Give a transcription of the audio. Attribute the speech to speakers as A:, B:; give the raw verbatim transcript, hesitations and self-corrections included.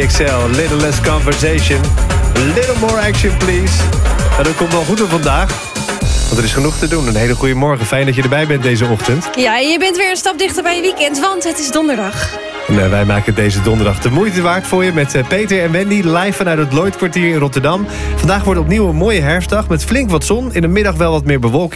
A: X L, Little Less Conversation. Little more action, please. Maar dat komt wel goed op vandaag. Want er is genoeg te doen. Een hele goede morgen. Fijn dat je erbij bent deze ochtend.
B: Ja, en je bent weer een stap dichter bij je weekend, want het is donderdag.
A: En, uh, wij maken deze donderdag de moeite waard voor je met uh, Peter en Wendy live vanuit het Lloydkwartier in Rotterdam. Vandaag wordt opnieuw een mooie herfstdag met flink wat zon. In de middag wel wat meer bewolking.